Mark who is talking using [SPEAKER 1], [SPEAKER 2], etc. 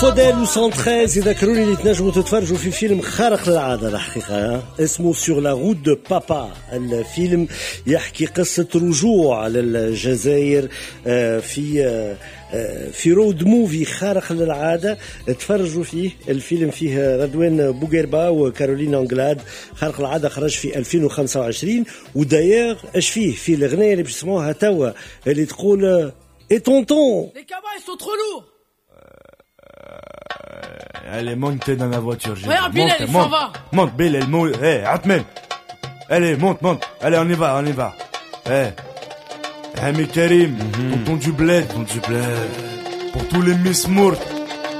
[SPEAKER 1] فوديل 113 يذكروني اللي تنجموا تتفرجوا في فيلم خارق للعادة الحقيقة اسمه سور لا روت دو بابا. الفيلم يحكي قصة رجوع للجزائر في رود موفي خارق للعادة. تفرجوا فيه. الفيلم فيه رضوان بوغيربا وكارولين أنجلاد. خارق العادة خرج في 2025 وداير اش فيه الأغنية اللي بيسموها توا اللي تقول اي طونطون
[SPEAKER 2] Les cabas ils sont trop lourds.
[SPEAKER 3] Allez, monte dans la voiture.
[SPEAKER 2] Regarde, Bill, il s'en va.
[SPEAKER 3] Monte, Bill, elle monte. Hé, Atmen. Allez, monte. Allez, on y va. Hé. Hami Karim, tonton du bled. Pour tous les Miss Mourt.